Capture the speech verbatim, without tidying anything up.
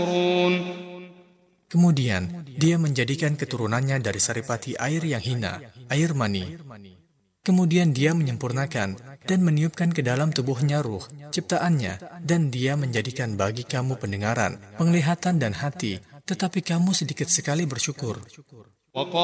Kemudian, Dia menjadikan keturunannya dari saripati air yang hina, air mani. Kemudian Dia menyempurnakan dan meniupkan ke dalam tubuhnya ruh, ciptaannya, dan Dia menjadikan bagi kamu pendengaran, penglihatan dan hati, tetapi kamu sedikit sekali bersyukur.